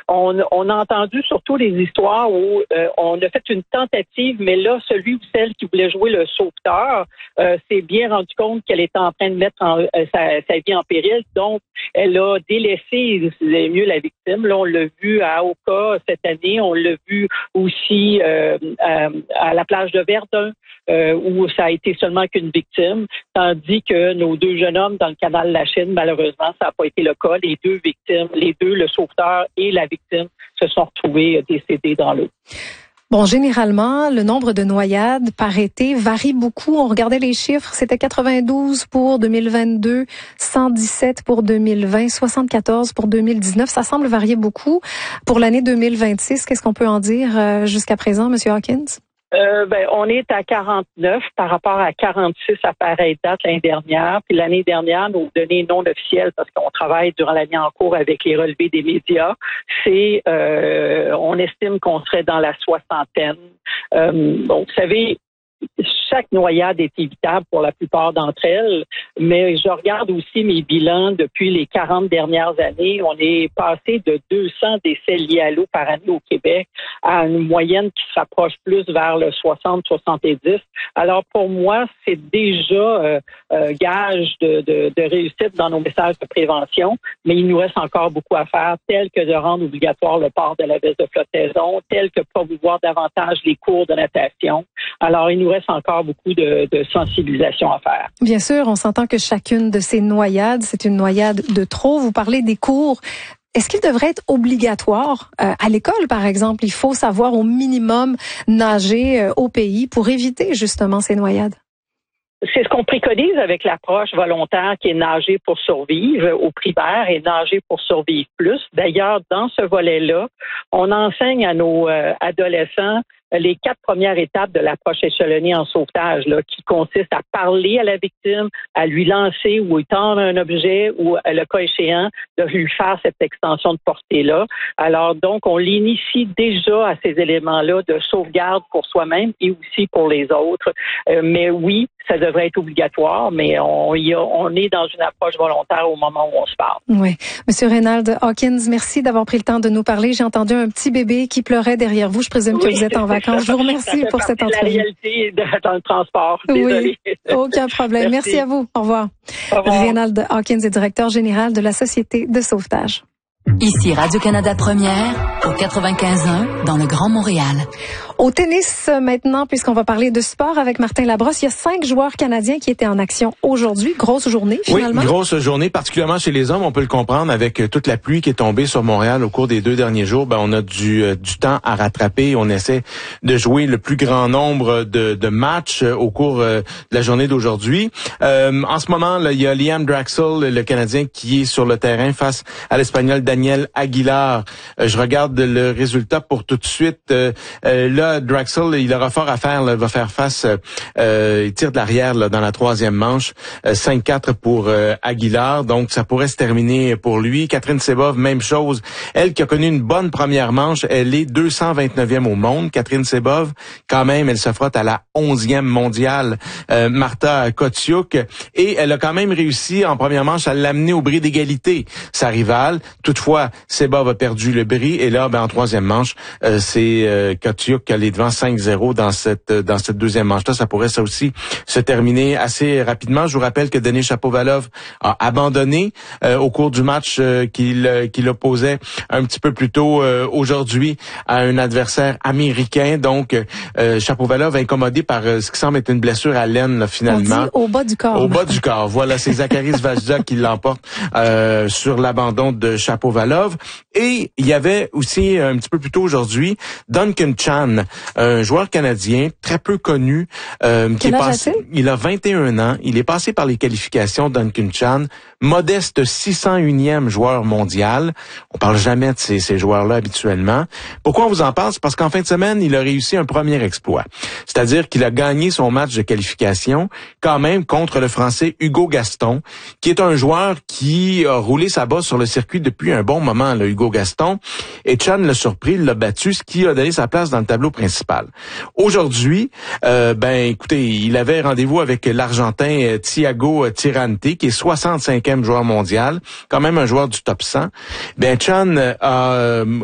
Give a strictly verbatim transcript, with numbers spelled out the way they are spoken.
on, on a entendu surtout les histoires où euh, on a fait une tentative, mais là, celui ou celle qui voulait jouer le sauveteur euh, s'est bien rendu compte qu'elle était en train de mettre en, euh, sa, sa vie en péril. Donc, elle a délaissé, c'est mieux, la victime. Là, on l'a vu à Oka cette année. On l'a vu aussi euh, à, à la plage de Verdun, euh, où ça a été seulement qu'une victime. Tandis que nos deux jeunes hommes dans le canal de la Chine, malheureusement, ça n'a pas été le cas. Les deux victimes, les deux, le sauveteur et la victime, se sont retrouvés décédés dans l'eau. Bon, généralement, le nombre de noyades par été varie beaucoup. On regardait les chiffres, c'était quatre-vingt-douze pour deux mille vingt-deux, cent dix-sept pour deux mille vingt, soixante-quatorze pour deux mille dix-neuf. Ça semble varier beaucoup. Pour l'année deux mille vingt-six, qu'est-ce qu'on peut en dire euh, jusqu'à présent, M. Hawkins? Euh, ben, on est à quarante-neuf par rapport à quarante-six à pareille date l'année dernière. Puis l'année dernière, nos données non officielles, parce qu'on travaille durant l'année en cours avec les relevés des médias, c'est, euh, on estime qu'on serait dans la soixantaine. Euh, bon, vous savez, chaque noyade est évitable pour la plupart d'entre elles, mais je regarde aussi mes bilans depuis les quarante dernières années. On est passé de deux cents décès liés à l'eau par année au Québec à une moyenne qui se rapproche plus vers le soixante à soixante-dix. Alors pour moi, c'est déjà euh, euh, gage de, de, de réussite dans nos messages de prévention, mais il nous reste encore beaucoup à faire, tel que de rendre obligatoire le port de la veste de flottaison, tel que promouvoir davantage les cours de natation. Alors il nous reste encore beaucoup de, de sensibilisation à faire. Bien sûr, on s'entend que chacune de ces noyades, c'est une noyade de trop. Vous parlez des cours. Est-ce qu'il devrait être obligatoire euh, à l'école, par exemple? Il faut savoir au minimum nager euh, au pays pour éviter justement ces noyades. C'est ce qu'on préconise avec l'approche volontaire qui est nager pour survivre au primaire et nager pour survivre plus. D'ailleurs, dans ce volet-là, on enseigne à nos euh, adolescents les quatre premières étapes de l'approche échelonnée en sauvetage, là, qui consiste à parler à la victime, à lui lancer ou lui tendre un objet ou, le cas échéant, de lui faire cette extension de portée-là. Alors, donc, on l'initie déjà à ces éléments-là de sauvegarde pour soi-même et aussi pour les autres. Euh, mais oui, ça devrait être obligatoire, mais on, y a, on est dans une approche volontaire au moment où on se parle. Oui. Monsieur Reynald Hawkins, merci d'avoir pris le temps de nous parler. J'ai entendu un petit bébé qui pleurait derrière vous. Je présume que oui, vous êtes en vacances. Je vous remercie pour cette entrevue. La réalité dans le transport. Désolée. Oui, aucun problème. Merci. Merci à vous. Au revoir. Au revoir. Reynald Hawkins est directeur général de la Société de sauvetage. Ici Radio-Canada Première, au quatre-vingt-quinze un, dans le Grand Montréal. Au tennis maintenant, puisqu'on va parler de sport avec Martin Labrosse, il y a cinq joueurs canadiens qui étaient en action aujourd'hui. Grosse journée, finalement. Oui, grosse journée, particulièrement chez les hommes. On peut le comprendre avec toute la pluie qui est tombée sur Montréal au cours des deux derniers jours. Ben, on a du, euh, du temps à rattraper. On essaie de jouer le plus grand nombre de, de matchs euh, au cours euh, de la journée d'aujourd'hui. Euh, en ce moment, là, il y a Liam Draxl, le Canadien, qui est sur le terrain face à l'Espagnol Daniel Aguilar. Euh, je regarde le résultat pour tout de suite. Euh, euh, là, Draxl, il aura fort à faire, là, va faire face, euh, il tire de l'arrière là, dans la troisième manche, euh, cinq quatre pour euh, Aguilar, donc ça pourrait se terminer pour lui. Catherine Sebov, même chose, elle qui a connu une bonne première manche, elle est deux cent vingt-neuvième au monde. Catherine Sebov, quand même, elle se frotte à la onzième mondiale, euh, Marta Kotiuk, et elle a quand même réussi en première manche à l'amener au bris d'égalité, sa rivale. Toutefois, Sebov a perdu le bris, et là, ben, en troisième manche, euh, c'est euh, Kotiuk qui a les devant cinq zéro dans cette dans cette deuxième manche-là. Ça pourrait ça aussi se terminer assez rapidement. Je vous rappelle que Denis Shapovalov a abandonné euh, au cours du match euh, qu'il euh, qu'il opposait un petit peu plus tôt euh, aujourd'hui à un adversaire américain. Donc, euh, Shapovalov incommodé par euh, ce qui semble être une blessure à l'aine là, finalement. On dit au bas du corps. Au bas du corps. Voilà, c'est Zacharis Vajda qui l'emporte euh, sur l'abandon de Shapovalov. Et il y avait aussi un petit peu plus tôt aujourd'hui Duncan Chan, un joueur canadien très peu connu, euh, qui est passé, il a vingt et un ans, il est passé par les qualifications. Duncan Chan, modeste six cent unième joueur mondial. On parle jamais de ces, ces joueurs-là habituellement. Pourquoi on vous en parle? C'est parce qu'en fin de semaine, il a réussi un premier exploit. C'est-à-dire qu'il a gagné son match de qualification quand même contre le Français Hugo Gaston, qui est un joueur qui a roulé sa bosse sur le circuit depuis un bon moment, là, Hugo Gaston. Et Chan l'a surpris, il l'a battu, ce qui a donné sa place dans le tableau principal. Aujourd'hui, euh, ben écoutez, il avait rendez-vous avec l'Argentin Thiago Tirante, qui est soixante-cinquième joueur mondial, quand même un joueur du top cent. Ben Chan a